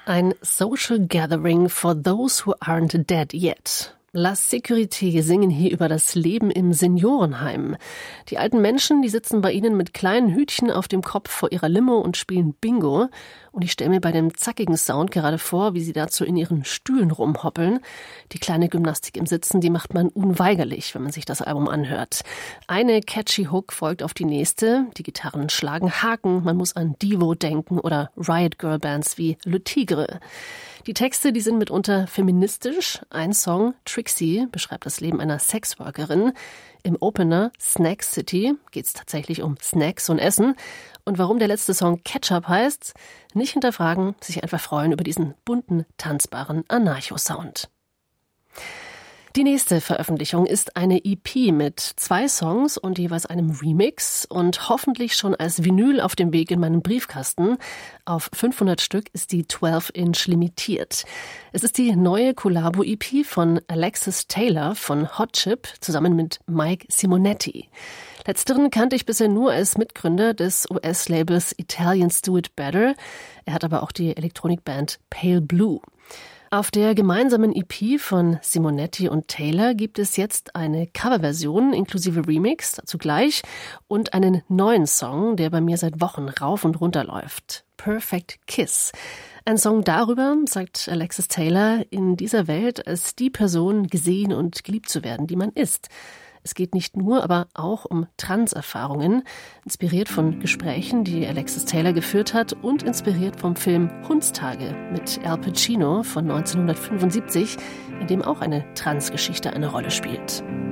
Ein Social Gathering for those who aren't dead yet. La Sécurité singen hier über das Leben im Seniorenheim. Die alten Menschen, die sitzen bei ihnen mit kleinen Hütchen auf dem Kopf vor ihrer Limo und spielen Bingo. Und ich stelle mir bei dem zackigen Sound gerade vor, wie sie dazu in ihren Stühlen rumhoppeln. Die kleine Gymnastik im Sitzen, die macht man unweigerlich, wenn man sich das Album anhört. Eine catchy Hook folgt auf die nächste. Die Gitarren schlagen Haken. Man muss an Devo denken oder Riot Girl Bands wie Le Tigre. Die Texte, die sind mitunter feministisch. Ein Song, Trixie, beschreibt das Leben einer Sexworkerin. Im Opener Snack City geht es tatsächlich um Snacks und Essen. Und warum der letzte Song Ketchup heißt? Nicht hinterfragen, sich einfach freuen über diesen bunten, tanzbaren Anarcho-Sound. Die nächste Veröffentlichung ist eine EP mit 2 Songs und jeweils einem Remix und hoffentlich schon als Vinyl auf dem Weg in meinen Briefkasten. Auf 500 Stück ist die 12-Inch limitiert. Es ist die neue Collabo-EP von Alexis Taylor von Hot Chip zusammen mit Mike Simonetti. Letzteren kannte ich bisher nur als Mitgründer des US-Labels Italians Do It Better. Er hat aber auch die Elektronikband Pale Blue. Auf der gemeinsamen EP von Simonetti und Taylor gibt es jetzt eine Coverversion inklusive Remix, dazu gleich, und einen neuen Song, der bei mir seit Wochen rauf und runter läuft. Perfect Kiss. Ein Song darüber, sagt Alexis Taylor, in dieser Welt als die Person gesehen und geliebt zu werden, die man ist. Es geht nicht nur, aber auch um Trans-Erfahrungen, inspiriert von Gesprächen, die Alexis Taylor geführt hat und inspiriert vom Film Hundstage mit Al Pacino von 1975, in dem auch eine Trans-Geschichte eine Rolle spielt.